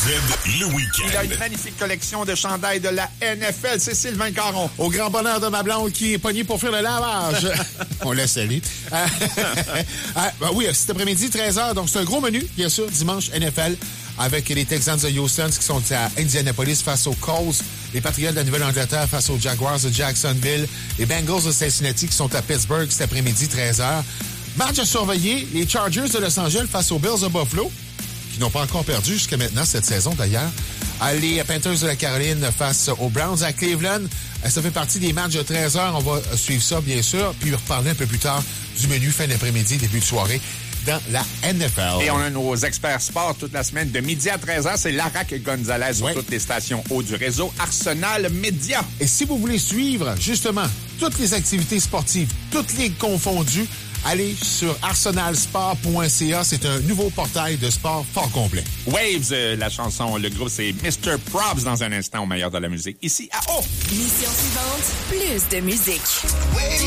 le week-end. Il a une magnifique collection de chandails de la NFL. C'est Sylvain Caron. Au grand bonheur de ma blonde qui est pognée pour faire le lavage. On la salue. Oui, cet après-midi, 13h. Donc, c'est un gros menu, bien sûr, dimanche NFL, avec les Texans de Houston qui sont à Indianapolis face aux Colts, les Patriots de la Nouvelle-Angleterre face aux Jaguars de Jacksonville, les Bengals de Cincinnati qui sont à Pittsburgh cet après-midi, 13h. Match à surveiller, les Chargers de Los Angeles face aux Bills de Buffalo, qui n'ont pas encore perdu jusqu'à maintenant cette saison d'ailleurs. Les Panthers de la Caroline face aux Browns à Cleveland. Ça fait partie des matchs de 13h. On va suivre ça, bien sûr, puis reparler un peu plus tard du menu fin d'après-midi, début de soirée dans la NFL. Et on a nos experts sport toute la semaine de midi à 13h. C'est Larac Gonzalez sur toutes les stations haut du réseau Arsenal Média. Et si vous voulez suivre, justement, toutes les activités sportives, toutes les confondues, allez sur arsenalsport.ca. C'est un nouveau portail de sport fort complet. Waves, la chanson, le groupe, c'est Mr. Probs dans un instant au meilleur de la musique. Ici à O. Mission suivante, plus de musique.